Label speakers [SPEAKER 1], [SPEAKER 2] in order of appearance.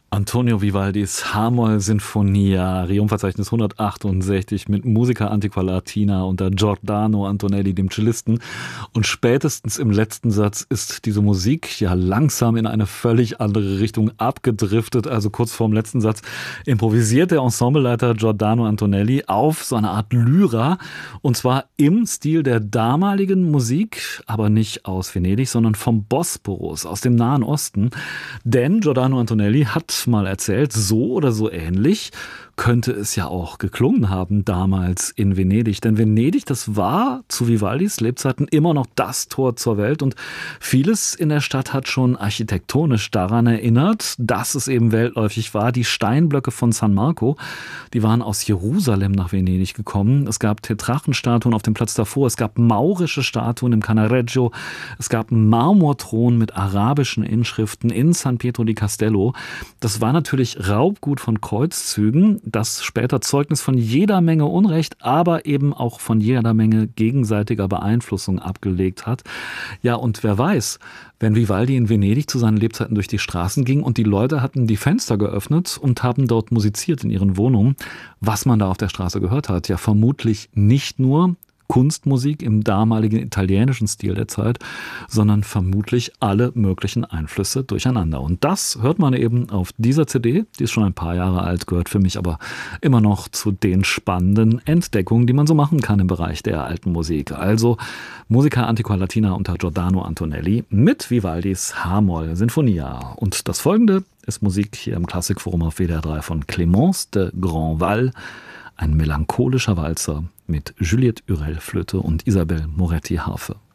[SPEAKER 1] Antonio Vivaldis H-Moll-Sinfonia, Rerum-Verzeichnis 168 mit Musica Antiqua Latina unter Giordano Antonelli, dem Cellisten. Und spätestens im letzten Satz ist diese Musik ja langsam in eine völlig andere Richtung abgedriftet. Also kurz vorm letzten Satz improvisiert der Ensembleleiter Giordano Antonelli auf so eine Art Lyra. Und zwar im Stil der damaligen Musik, aber nicht aus Venedig, sondern vom Bosporus, aus dem Nahen Osten. Denn Giordano Antonelli hat mal erzählt, so oder so ähnlich könnte es ja auch geklungen haben damals in Venedig. Denn Venedig, das war zu Vivaldis Lebzeiten immer noch das Tor zur Welt und vieles in der Stadt hat schon architektonisch daran erinnert, dass es eben weltläufig war. Die Steinblöcke von San Marco, die waren aus Jerusalem nach Venedig gekommen. Es gab Tetrachenstatuen auf dem Platz davor, es gab maurische Statuen im Cannaregio, es gab einen Marmorthron mit arabischen Inschriften in San Pietro di Castello. Das war natürlich Raubgut von Kreuzzügen, das später Zeugnis von jeder Menge Unrecht, aber eben auch von jeder Menge gegenseitiger Beeinflussung abgelegt hat. Ja, und wer weiß, wenn Vivaldi in Venedig zu seinen Lebzeiten durch die Straßen ging und die Leute hatten die Fenster geöffnet und haben dort musiziert in ihren Wohnungen, was man da auf der Straße gehört hat, ja vermutlich nicht nur Kunstmusik im damaligen italienischen Stil der Zeit, sondern vermutlich alle möglichen Einflüsse durcheinander. Und das hört man eben auf dieser CD, die ist schon ein paar Jahre alt, gehört für mich aber immer noch zu den spannenden Entdeckungen, die man so machen kann im Bereich der alten Musik. Also Musica Antiqua Latina unter Giordano Antonelli mit Vivaldis H-Moll-Sinfonia. Und das folgende ist Musik hier im Klassikforum auf WDR 3 von Clémence de Grandval, ein melancholischer Walzer mit Juliette Hurel Flöte und Isabelle Moretti Harfe.